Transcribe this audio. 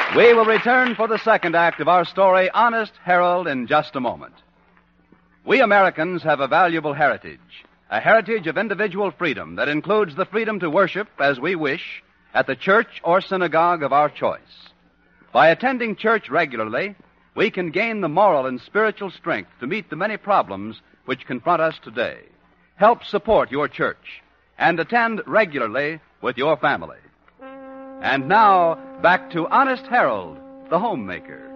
We will return for the second act of our story, Honest Harold, in just a moment. We Americans have a valuable heritage, a heritage of individual freedom that includes the freedom to worship as we wish at the church or synagogue of our choice. By attending church regularly, we can gain the moral and spiritual strength to meet the many problems which confront us today. Help support your church and attend regularly with your family. And now, back to Honest Harold, the homemaker.